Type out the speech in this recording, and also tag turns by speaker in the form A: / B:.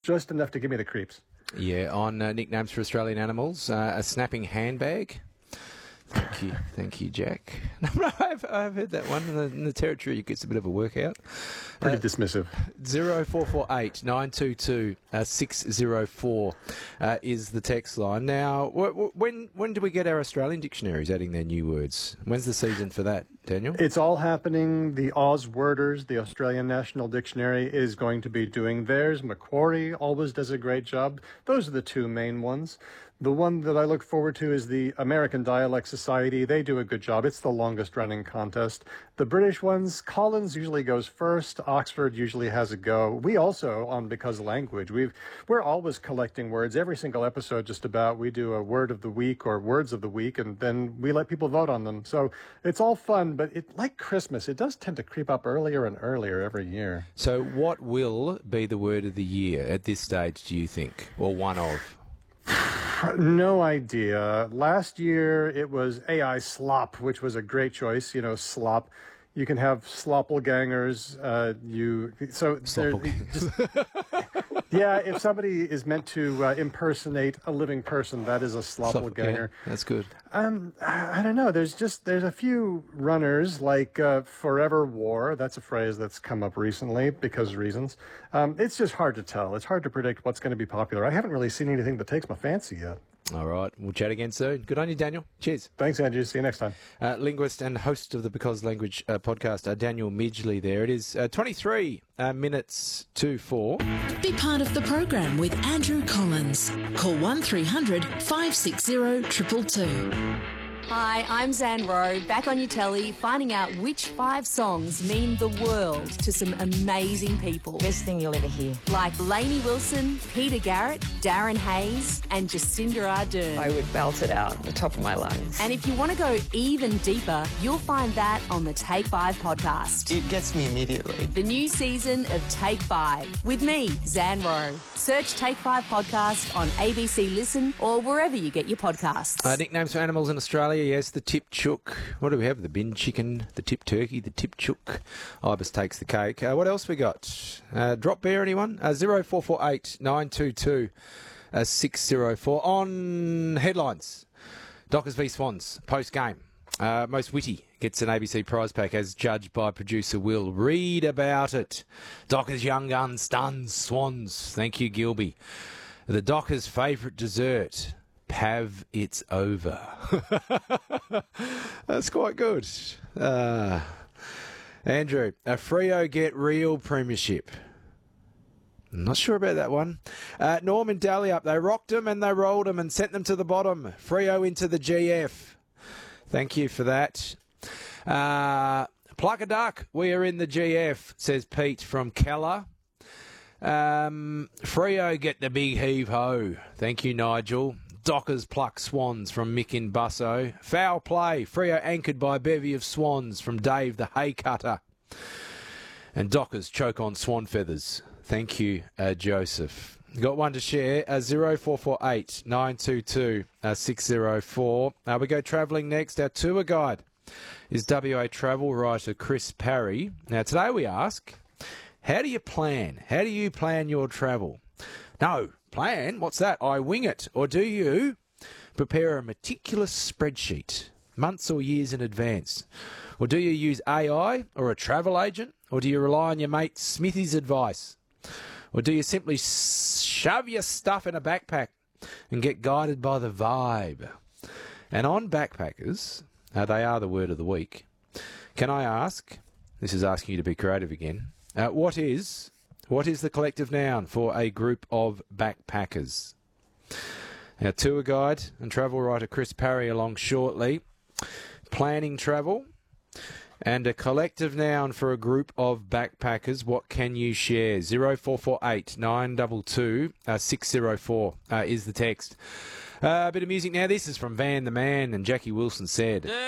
A: just enough to give me the creeps.
B: Yeah, on nicknames for Australian animals, a snapping handbag. Thank you, Jack. No, I've heard that one. In the Territory, it gets a bit of a workout.
A: Pretty dismissive.
B: 0448 922 604 is the text line. Now, when do we get our Australian dictionaries adding their new words? When's the season for that, Daniel?
A: It's all happening. The Ausworders, the Australian National Dictionary, is going to be doing theirs. Macquarie always does a great job. Those are the two main ones. The one that I look forward to is the American Dialect Society. They do a good job. It's the longest running contest. The British ones, Collins usually goes first. Oxford usually has a go. We also, on Because Language, we're always collecting words. Every single episode just about, we do a word of the week or words of the week, and then we let people vote on them. So it's all fun, but like Christmas, it does tend to creep up earlier and earlier every year.
B: So what will be the word of the year at this stage, do you think? Or one of?
A: No idea. Last year it was AI slop, which was a great choice. You know, slop. You can have sloppelgangers. Yeah, if somebody is meant to impersonate a living person, that is a sloppelganger.
B: Yeah, that's good.
A: I don't know. There's a few runners like Forever War. That's a phrase that's come up recently because of reasons. It's just hard to tell. It's hard to predict what's going to be popular. I haven't really seen anything that takes my fancy yet.
B: All right. We'll chat again soon. Good on you, Daniel. Cheers.
A: Thanks, Andrew. See you next time.
B: Linguist and host of the Because Language podcast, Daniel Midgley there. It is 23 minutes to 4.
C: Be part of the program with Andrew Collins. Call 1300 560 222.
D: Hi, I'm Zan Rowe, back on your telly, finding out which 5 songs mean the world to some amazing people.
E: Best thing you'll ever hear.
D: Like Lainey Wilson, Peter Garrett, Darren Hayes, and Jacinda Ardern.
E: I would belt it out at the top of my lungs.
D: And if you want to go even deeper, you'll find that on the Take 5 podcast.
F: It gets me immediately.
D: The new season of Take 5 with me, Zan Rowe. Search Take 5 podcast on ABC Listen or wherever you get your podcasts.
B: Nicknames for animals in Australia. Yes, the tip chook. What do we have? The bin chicken, the tip turkey, the tip chook. Ibis takes the cake. What else we got? Drop bear, anyone? 0448 922 604. On headlines, Dockers v Swans, post-game. Most witty gets an ABC prize pack as judged by producer Will. Read about it. Dockers young gun stuns Swans. Thank you, Gilby. The Dockers' favourite dessert. Pav, it's over. That's quite good. Andrew, a Freo get real premiership. I'm not sure about that one. Norman Daly up. They rocked him and they rolled him and sent them to the bottom. Freo into the GF. Thank you for that. Pluck a duck. We are in the GF, says Pete from Keller. Freo get the big heave-ho. Thank you, Nigel. Dockers pluck Swans from Mick in Busso. Foul play. Freo anchored by a bevy of Swans from Dave the hay cutter. And Dockers choke on swan feathers. Thank you, Joseph. Got one to share. 0448 922 604. We go travelling next. Our tour guide is WA travel writer Chris Parry. Now today we ask, how do you plan? How do you plan your travel? No. Plan? What's that? I wing it. Or do you prepare a meticulous spreadsheet months or years in advance? Or do you use AI or a travel agent? Or do you rely on your mate Smithy's advice? Or do you simply shove your stuff in a backpack and get guided by the vibe? And on backpackers, they are the word of the week. Can I ask, this is asking you to be creative again, what is the collective noun for a group of backpackers? Our tour guide and travel writer Chris Parry along shortly. Planning travel and a collective noun for a group of backpackers. What can you share? 0448 922 604 is the text. A bit of music now. This is from Van the Man and Jackie Wilson Said.